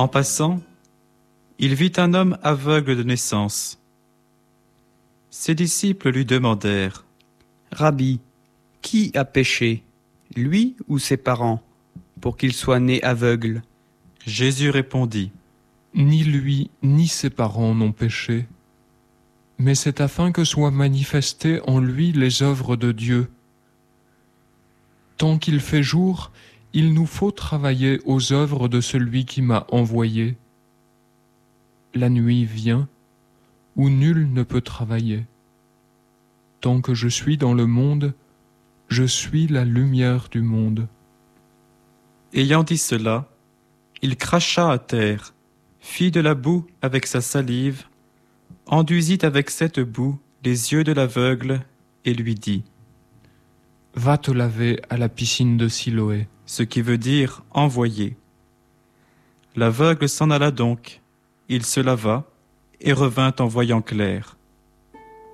En passant, il vit un homme aveugle de naissance. Ses disciples lui demandèrent : « Rabbi, qui a péché, lui ou ses parents, pour qu'il soit né aveugle ?» Jésus répondit : Ni lui, ni ses parents n'ont péché, mais c'est afin que soient manifestées en lui les œuvres de Dieu. Tant qu'il fait jour, il nous faut travailler aux œuvres de celui qui m'a envoyé. La nuit vient, où nul ne peut travailler. Tant que je suis dans le monde, je suis la lumière du monde. Ayant dit cela, il cracha à terre, fit de la boue avec sa salive, enduisit avec cette boue les yeux de l'aveugle et lui dit : Va te laver à la piscine de Siloé. Ce qui veut dire envoyé. L'aveugle s'en alla donc, il se lava et revint en voyant clair.